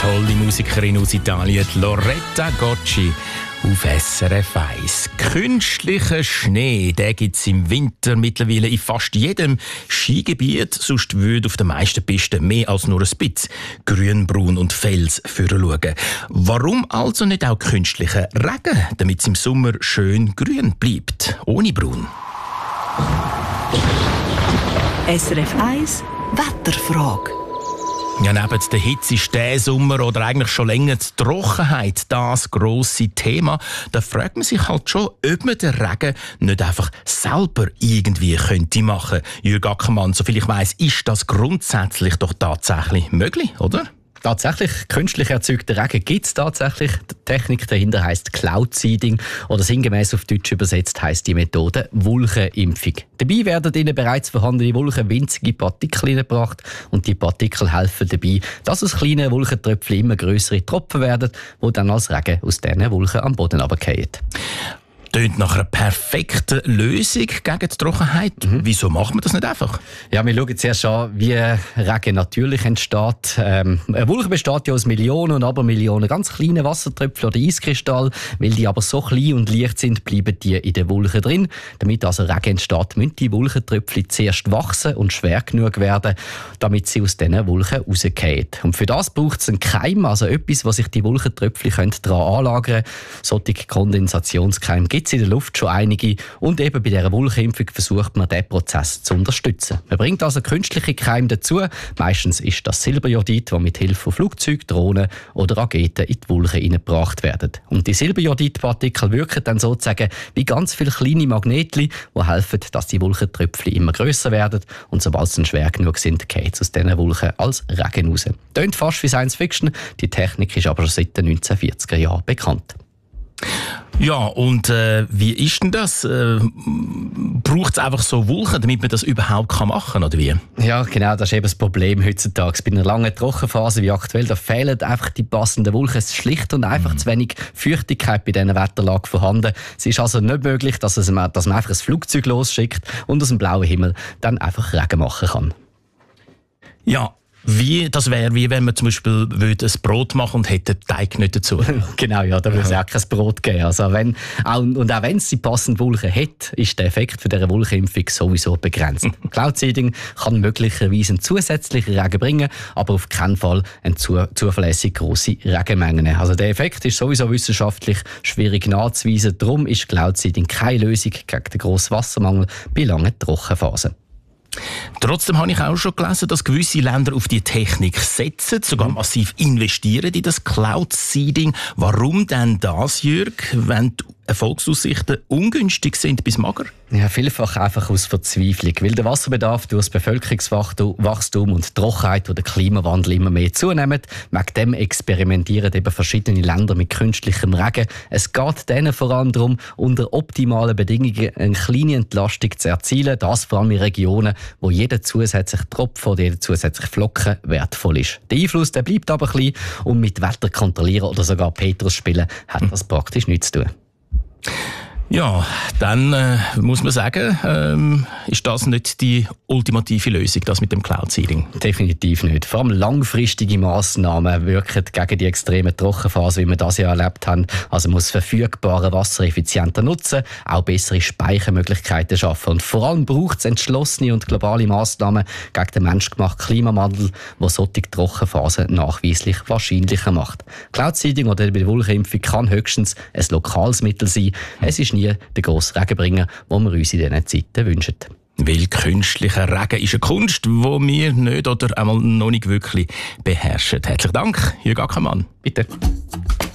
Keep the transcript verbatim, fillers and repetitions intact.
tolle Musikerin aus Italien, Loretta Gocci, auf S R F eins. Künstlicher Schnee, den gibt es im Winter mittlerweile in fast jedem Skigebiet. Sonst würde auf den meisten Pisten mehr als nur ein bisschen Grün, Braun und Fels schauen. Warum also nicht auch künstlicher Regen, damit es im Sommer schön grün bleibt, ohne Braun? S R F eins Wetterfrage. Ja, neben der Hitze ist der Sommer oder eigentlich schon länger die Trockenheit das grosse Thema. Da fragt man sich halt schon, ob man den Regen nicht einfach selber irgendwie könnte machen. Jürg Ackermann, soviel ich weiss, ist das grundsätzlich doch tatsächlich möglich, oder? Tatsächlich, künstlich erzeugten Regen gibt es tatsächlich. Die Technik dahinter heisst Cloud Seeding oder sinngemäß auf Deutsch übersetzt heisst die Methode Wolkenimpfung. Dabei werden in bereits vorhandene Wolken winzige Partikel hineingebracht und die Partikel helfen dabei, dass aus kleinen Wolkentröpfchen immer grössere Tropfen werden, die dann als Regen aus diesen Wolken am Boden runterfallen. Tönt nach einer perfekten Lösung gegen die Trockenheit. Mhm. Wieso macht man das nicht einfach? Ja, wir schauen zuerst an, wie Regen natürlich entsteht. Ähm, eine Wolke besteht ja aus Millionen und Abermillionen ganz kleinen Wassertröpfchen oder Eiskristallen. Weil die aber so klein und leicht sind, bleiben die in der Wolke drin. Damit also Regen entsteht, müssen die Wolkentröpfchen zuerst wachsen und schwer genug werden, damit sie aus diesen Wolken rausfallen. Und für das braucht es einen Keim, also etwas, wo sich die Wolkentröpfchen daran anlagern können. Solche Kondensationskeime gibt es in der Luft schon einige und eben bei dieser Wolkenimpfung versucht man, diesen Prozess zu unterstützen. Man bringt also künstliche Keime dazu. Meistens ist das Silberjodid, das mit Hilfe von Flugzeugen, Drohnen oder Raketen in die Wolken hineingebracht werden. Und die Silberjodidpartikel wirken dann sozusagen wie ganz viele kleine Magnetchen, die helfen, dass die Wolkentröpfchen immer grösser werden und sobald sie dann schwer genug sind, geht es aus diesen Wolken als Regen raus. Tönt fast wie Science Fiction, die Technik ist aber schon seit den neunzehnhundertvierziger Jahren bekannt. Ja, und äh, wie ist denn das? Äh, Braucht es einfach so Wolken, damit man das überhaupt machen kann, oder wie? Ja, genau, das ist eben das Problem heutzutage. Bei einer langen Trockenphase wie aktuell, da fehlen einfach die passenden Wolken. Es ist schlicht und einfach mhm. zu wenig Feuchtigkeit bei diesen Wetterlagen vorhanden. Es ist also nicht möglich, dass, es, dass man einfach ein Flugzeug losschickt und aus dem blauen Himmel dann einfach Regen machen kann. Ja. Wie, das wäre wie wenn man zum Beispiel würde ein Brot machen und hätte den Teig nicht dazu. Genau, ja, da würde es ja auch kein Brot geben. Also wenn, auch, und auch wenn es die passende Wolke hat, ist der Effekt für diese Wolkenimpfung sowieso begrenzt. Cloud Seeding kann möglicherweise einen zusätzlichen Regen bringen, aber auf keinen Fall eine zu, zuverlässig grosse Regenmengen. Also der Effekt ist sowieso wissenschaftlich schwierig nachzuweisen. Darum ist Cloud Seeding keine Lösung gegen den grossen Wassermangel bei langen Trockenphasen. Trotzdem habe ich auch schon gelesen, dass gewisse Länder auf die Technik setzen, sogar massiv investieren in das Cloud Seeding. Warum denn das, Jürg, wenn die Erfolgsaussichten ungünstig sind bis mager? Ja, vielfach einfach aus Verzweiflung, weil der Wasserbedarf durch das Bevölkerungswachstum und die Trockenheit, die der Klimawandel immer mehr zunehmen. Wegen dem experimentieren eben verschiedene Länder mit künstlichem Regen. Es geht denen vor allem darum, unter optimalen Bedingungen eine kleine Entlastung zu erzielen, das vor allem in Regionen, wo jeder zusätzliche Tropfen oder jeder zusätzliche Flocken wertvoll ist. Der Einfluss der bleibt aber klein und mit Wetter kontrollieren oder sogar Petrus spielen hat das praktisch nichts zu tun. Ja, dann äh, muss man sagen, ähm, ist das nicht die ultimative Lösung, das mit dem Cloud Seeding? Definitiv nicht. Vor allem langfristige Massnahmen wirken gegen die extreme Trockenphase, wie wir das ja erlebt haben. Also man muss verfügbare Wasser effizienter nutzen, auch bessere Speichermöglichkeiten schaffen. Und vor allem braucht es entschlossene und globale Massnahmen gegen den menschgemachten Klimawandel, der solche Trockenphasen nachweislich wahrscheinlicher macht. Cloud Seeding oder die Wolkenimpfung kann höchstens ein lokales Mittel sein. Es ist nie der grosse Regenbringer, den wir uns in diesen Zeiten wünschen. Weil künstlicher Regen ist eine Kunst, die wir nicht oder einmal noch nicht wirklich beherrschen. Herzlichen Dank, Jürg Ackermann. Bitte.